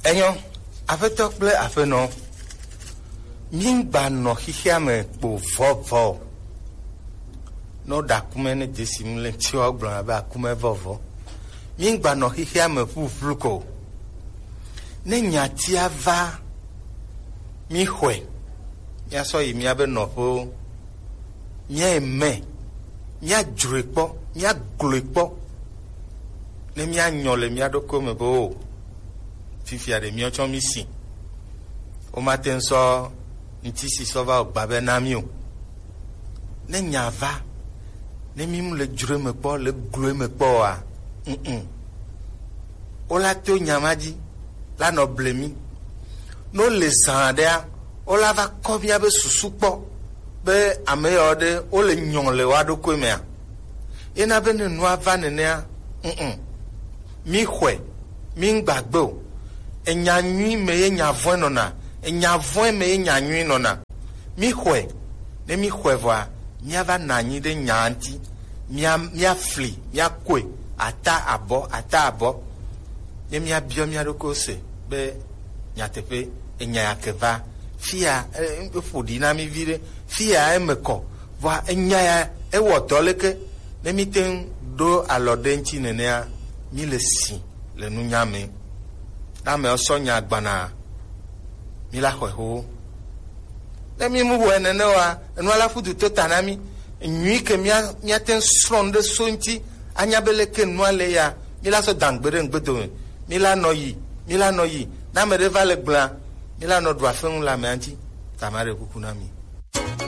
Enyo, afeto kple afenɔ. Mingba nɔ xixia me kpo vɔvɔ. No da kume ne desim le tiwa gblɔ abe akume vɔvɔ. Mingba nɔ xixia me ƒuƒlu ko. Ne nyatia va mi xɔe. Miasɔ yi miabe nɔƒewo. Mieme. Miadzroe kpɔ, miagloe kpɔ. Ne mianyɔ le miaɖokui me be o. Fifia de miatsɔ mi si. O mate ŋsɔ ntisi sɔ va gba be na mi o. Ne nya va, ne mi mu le dzroe me kpɔ, le gloe me kpɔ oa. O la to nyama dzi, la nɔ ble mi. No le zã ɖea, o la va kɔ miabe susu kpɔ be ame yawo ɖe o le nyɔ le wa ɖokui mea. Yena be ne nua va nenea, mi xɔe, mi ŋgbagbe o. Enya nyui me ye nya vɔe nɔna, enya vɔe me ye nya nyui nɔna. Mi xɔe, ne mi xɔe vɔa, mia va na anyi ɖe nya ŋti, mia fli, mia koe, ata abɔ. Ne mia biɔ mia ɖokui se be nyateƒe enya ya ke va. Fia ƒoɖi na mi vi ɖe, fia eme kɔ, vɔa enya ya ewɔ dɔ leke. Ne mi te ɖo alɔ ɖe ŋti nenea, mi le si le nunya me. Ame sɔ nya gbana, mi la xɔe ho. Ne mi mu wɔ nene wa, enua la ƒudu to ta na mi. Nyui ke mia te srɔ̃ ɖe so ŋti, anya be leke nua le ya, mi la sɔ dangbe ɖe ŋgbedome. Mi la nɔ yi. Na ame ɖe va le gblẽa, mi la nɔ ɖu afe ŋu le amea ŋti. Tama ɖe kuku na mi.